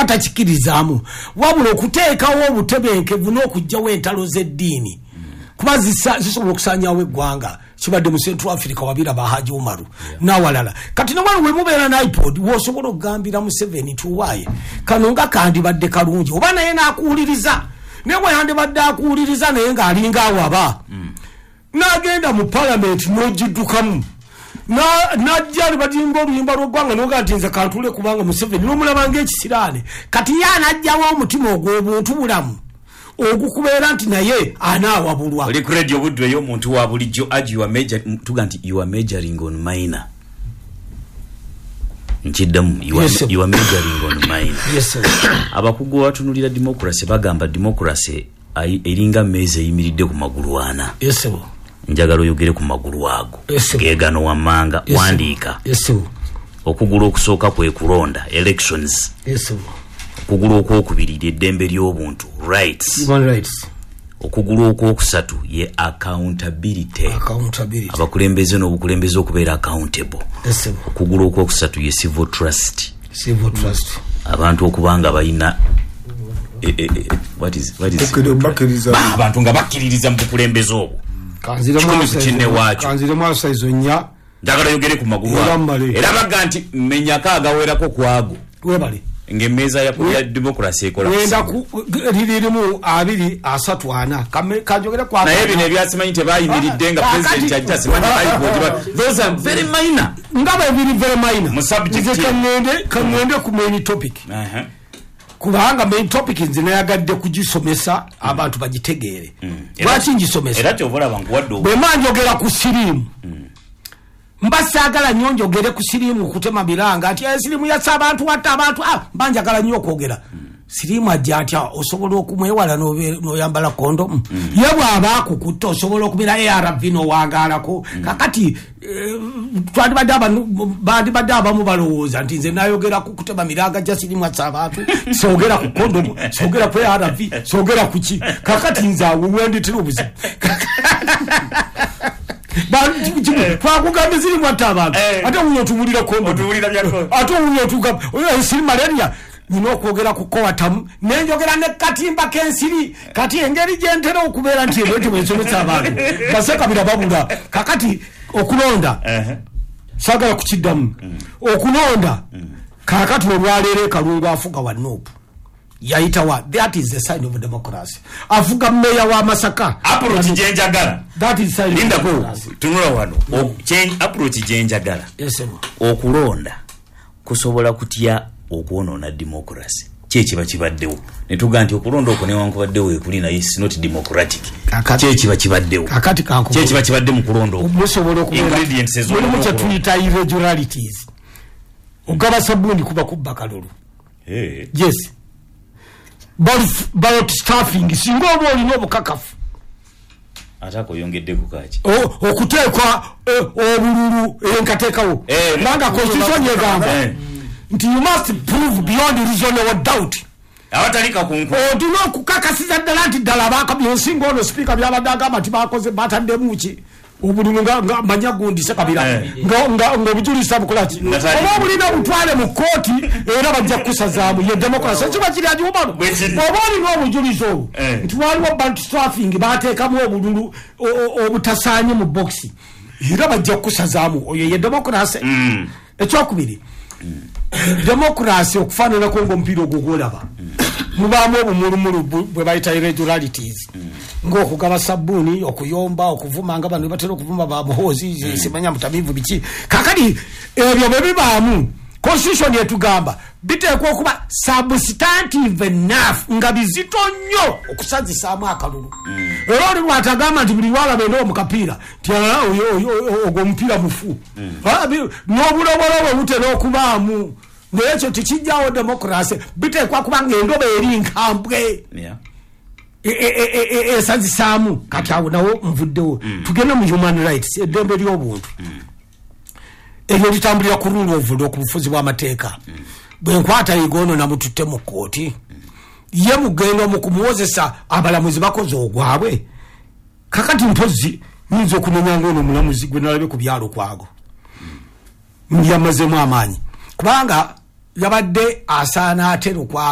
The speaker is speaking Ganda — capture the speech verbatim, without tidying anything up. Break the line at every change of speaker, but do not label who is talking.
abatakikirizamu wabula okuteekawo obutebenkevu n'okujjawo entalo z'eddiini kuba zisobola okusanyawo eggwanga kibadde mu Central Africa wabira ba Haji Umaru yeah. Nawalala kati nabalo we mubeera na iPod wosobola okugambira Museveni tuwaye kano nga kandi badde kalungi oba naye n'akuwuliriza newe yandi badde akuwuliriza naye ng'alinga awaba mm. N'agenda mu parliament n'ogiddukamu na najjali badimba oluyimba lw'eggwanga n'oga nti nze kantule kubanga Museveni n'omulaba ng'ekisiraane kati ye anajjawo omutima ogw'obuntu bulamu okukubeera nti naye anaawabulwa
oli ku radio budwe yo muntu wa bulijjo aji wa major tuga nti you are majoring on minor nchidamu you are, yes, you are majoring on minor
yes
abakugu watunulira democracy bagamba democracy eringa meze eyimiridde ku magulu ana
yes
njagala oyogere ku magulu ago
yes,
gegano wamanga yes, wandiika
yes
okugulu okusooka kwe kulonda elections
yes
okugulu okwokubiri eddembe ly'obuntu rights
human rights
okugulu okwokusatu ye accountability
accountability
abakulembeze n'obukulembeze okubeera accountable
yes
okugulu okwokusatu ye civil trust
civil trust
abantu okubanga bayina eh, eh, what is what is abantu nga bakkiririza mu bukulembeze obwo
kanzire mwasa izo nya
njagala yogere ku magulu era baga nti menyako agawerako kwago
webale
ngemeza ya ya democracy ekola
wenda ku liririmu abiri asatu ana kanjogere kwa
na ebi ne byasimanyi tebayimiridde nga president ajja simanyi bayiko those are very minor
ngaba ebiri very minor
mu subject
kamwende kamwende ku main topic
aha
kubanga main topic nzina yagadde kugisomesa abantu bagitegeere lwaki ngisomesa
era kyobola bangu waddo
bwe manjogera ku sirimu mbasagala nyonjo gere ku sirimu kutema biranga ati sirimu ya sabantu wata abantu ah banjagala nnyo kwogera sirimu ajja atya osobola okumwewala no no yambala kondo mm. yabwa abaku kutto osobola okubira A R V no wangalako mm. kakati eh, twali badaba bandi badaba mu balowooza nti nze nayogera ku kutema miranga ja sirimu ya sabantu sogera ku kondo sogera ku A R V sogera ku ki kakati nza wendi tirubuzi kwa kugambe ziri mwataba ate unyo tubulira kondo
otubulira byako
ate unyo tuga oyo siri malaria nino kwogera ku kowatamu nenjogera ne katimba kensiri kati engeri jentera okubeera nti ebyo tubesomesa abantu baseka birababula kakati okulonda eh sagala kukiddamu okulonda kakati olwalere kalungu afuga wa nope yaita wa that is the sign of democracy afuga meya wa Masaka
approach jenjagala
that is sign
linda ko tunula wano mm. change approach jenjagala
yes sir
okulonda kusobola kutya okuwona democracy chechi bakibaddewo netuga nti okulonda okone wankubaddewo ekulina is not democratic chechi bakibaddewo
kakati kako
chechi bakibadde mu kulonda
musobola okubera
ingredients ezo
mu cha tuita irregularities ugaba sabuni kuba kubakalulu
eh
yes ballot staffing singo boli no bukakafu
atako yongedde kukachi
o okutekwa obululu enkatekawo nanga constitution yegamba nti you must prove beyond reasonable doubt
abatalika kunku
odino kukakasiza ddala nti ddala baka byonsingo ono speaker byabadaga amati bakoze batadde muki obululu nga manyagundi sekabira nga nga ngobujulisa bukolati oba bulina butwale mu koti era bajja kusazaamu ye democracy kiba kiri aji obano obali no bujulizo nti waliwo ballot staffing bateekamu obululu obutasanye mu box era bajja kusazaamu oyo ye democracy ekyokubiri democracy okufaanana ko ng'omupiira ogwogolaba mubaamu obumulumulu bwe bayita irregularities ng'okugaba sabbuuni okuyomba okuvuma nga bano batera okuvuma ba muhoozi simanya mutamivu biki kakati ebyo bwe bibaamu constitution yetugamba biteekwa okuba substantive enough nga bizito nnyo okusazisaamu akalulu era oli lwatagamba nti buli lwalaba eno omukapiira nti ogwo omupiira mufu n'obulobolo bwe butera okubaamu n'ekyo tekijjawo democracy biteekwa kuba ng'endoba eri nkambwe esazisaamu kati awo nawo nvuddewo tugenda mu human rights eddembe ly'obuntu ebyo litambulira ku rule of law ku bufuzi bw'amateeka bwe nkwata yigono namututte mu kooti ye mugendo mu kumuwozesa abalamuzi bakoze ogwabwe kakati mpozi nyinza okunenya ngono omulamuzi gwe nalabe ku byalo kwago ndi amazemu amaanyi kubanga yabadde asaana atero kwa